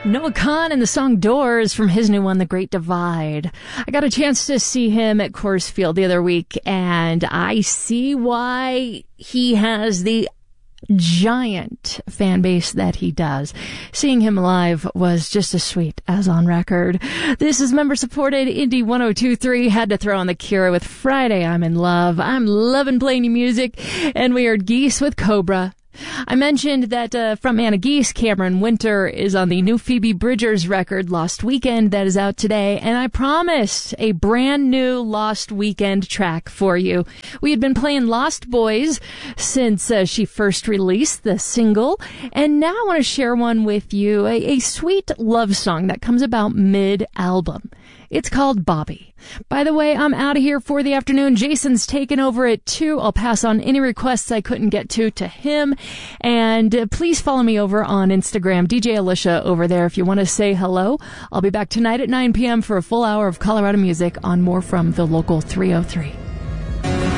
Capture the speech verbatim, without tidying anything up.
Noah Kahan and the song Doors from his new one, The Great Divide. I got a chance to see him at Coors Field the other week, and I see why he has the giant fan base that he does. Seeing him live was just as sweet as on record. This is member-supported Indie one oh two point three. Had to throw on The Cure with Friday I'm in Love. I'm loving playing music, and we heard Geese with Cobra. I mentioned that uh, from Anna Geese, Cameron Winter is on the new Phoebe Bridgers record, Lost Weekend, that is out today, and I promised a brand new Lost Weekend track for you. We had been playing Lost Boys since uh, she first released the single, and now I want to share one with you, a, a sweet love song that comes about mid-album. It's called Bobby. By the way, I'm out of here for the afternoon. Jason's taken over at two. I'll pass on any requests I couldn't get to to him. And uh, please follow me over on Instagram, D J Alicia over there if you want to say hello. I'll be back tonight at nine p.m. for a full hour of Colorado music on More From the Local three oh three.